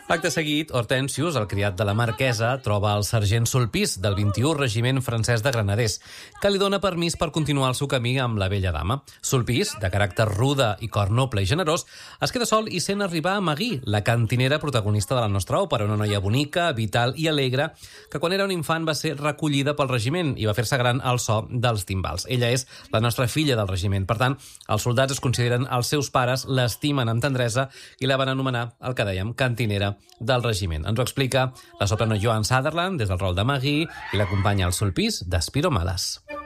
Acte seguit, Hortensius, el criat de la marquesa, troba el sergent Sulpice del 21 Regiment Francès de Granaders, que li dona permís per continuar el seu camí amb la vella dama. Sulpice, de caràcter ruda i cor noble i generós, es queda sol i sent arribar a Magui, la cantinera protagonista de la nostra òpera, una noia bonica, vital i alegre, que quan era un infant va ser recollida pel regiment i va fer-se gran al so dels timbals. Ella és la nostra filla del regiment. Per tant, els soldats es consideren els seus pares, l'estimen amb tendresa i la van anomenar, el que dèiem, cantinera del regiment. Ens ho explica la soprano Joan Sutherland des del rol de Magui i l'acompanya el Sulpice de Spiro Malas.